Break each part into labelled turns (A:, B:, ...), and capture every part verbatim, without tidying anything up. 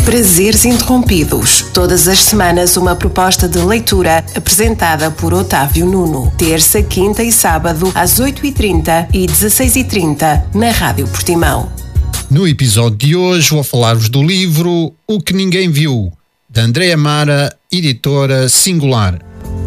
A: Prazeres Interrompidos. Todas as semanas uma proposta de leitura apresentada por Otávio Nuno. Terça, quinta e sábado às oito e trinta e dezasseis e trinta na Rádio Portimão.
B: No episódio de hoje vou falar-vos do livro O que Ninguém Viu, de Andréa Mara, editora Singular.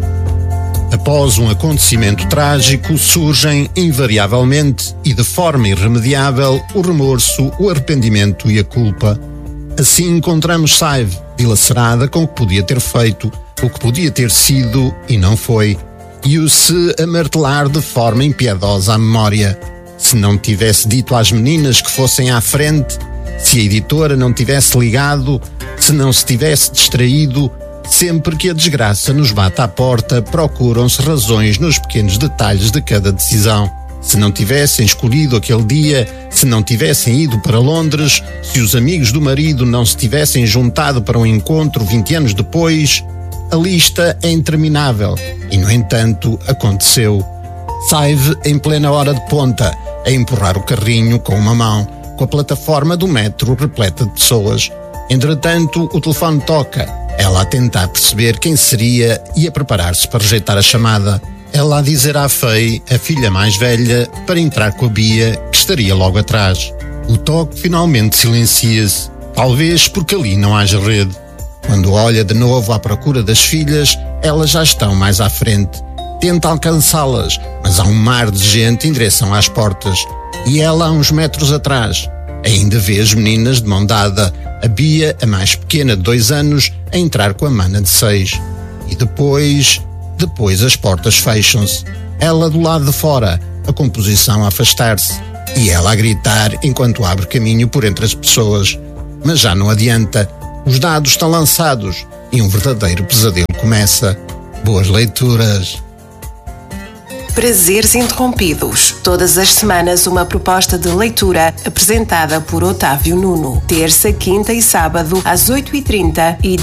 B: Após um acontecimento trágico, surgem invariavelmente e de forma irremediável o remorso, o arrependimento e a culpa. Assim encontramos Saive, dilacerada com o que podia ter feito, o que podia ter sido e não foi, e o se a martelar de forma impiedosa à memória. Se não tivesse dito às meninas que fossem à frente, se a editora não tivesse ligado, se não se tivesse distraído, sempre que a desgraça nos bate à porta, procuram-se razões nos pequenos detalhes de cada decisão. Se não tivessem escolhido aquele dia, se não tivessem ido para Londres, se os amigos do marido não se tivessem juntado para um encontro vinte anos depois, a lista é interminável e, no entanto, aconteceu. Saive em plena hora de ponta, a empurrar o carrinho com uma mão, com a plataforma do metro repleta de pessoas. Entretanto, o telefone toca, ela a tentar perceber quem seria e a preparar-se para rejeitar a chamada. Ela a dizer à Fei, a filha mais velha, para entrar com a Bia, que estaria logo atrás. O toque finalmente silencia-se, talvez porque ali não haja rede. Quando olha de novo à procura das filhas, elas já estão mais à frente. Tenta alcançá-las, mas há um mar de gente em direção às portas. E ela a uns metros atrás. Ainda vê as meninas de mão dada, a Bia, a mais pequena de dois anos, a entrar com a mana de seis. E depois... Depois as portas fecham-se. Ela do lado de fora, a composição a afastar-se. E ela a gritar enquanto abre caminho por entre as pessoas. Mas já não adianta. Os dados estão lançados e um verdadeiro pesadelo começa. Boas leituras.
A: Prazeres Interrompidos. Todas as semanas uma proposta de leitura apresentada por Otávio Nuno. Terça, quinta e sábado às oito e trinta e